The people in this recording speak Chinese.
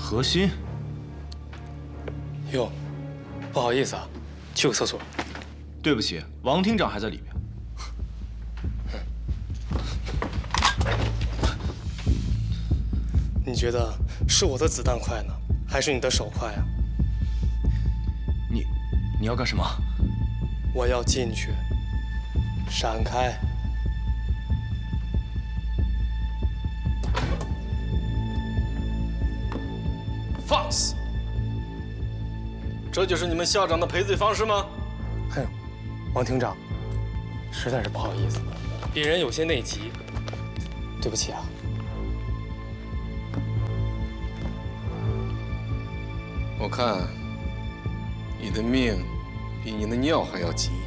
核心。 哟，不好意思啊，去个厕所。 对不起，王厅长还在里面。 你觉得是我的子弹快呢，还是你的手快啊？ 你要干什么？ 我要进去，闪开。 放肆！这就是你们校长的赔罪方式吗？ 哼，王厅长，实在是不好意思，鄙人有些内急，对不起啊。 我看你的命比你的尿还要急。